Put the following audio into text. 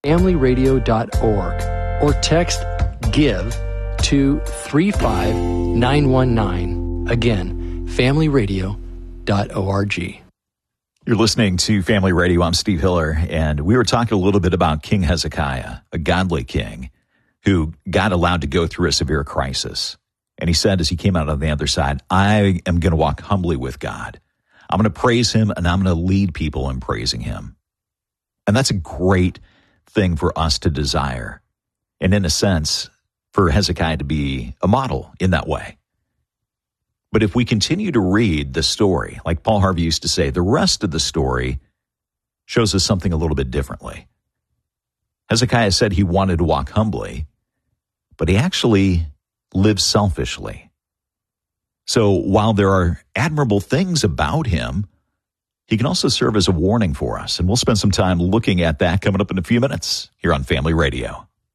familyradio.org or text GIVE to 35919. Again, familyradio.org. You're listening to Family Radio. I'm Steve Hiller, and we were talking a little bit about King Hezekiah, a godly king who God allowed to go through a severe crisis. And he said as he came out on the other side, I am going to walk humbly with God. I'm going to praise him, and I'm going to lead people in praising him. And that's a great thing for us to desire. And in a sense, for Hezekiah to be a model in that way. But if we continue to read the story, like Paul Harvey used to say, the rest of the story shows us something a little bit differently. Hezekiah said he wanted to walk humbly, but he actually lived selfishly. So while there are admirable things about him, he can also serve as a warning for us. And we'll spend some time looking at that coming up in a few minutes here on Family Radio.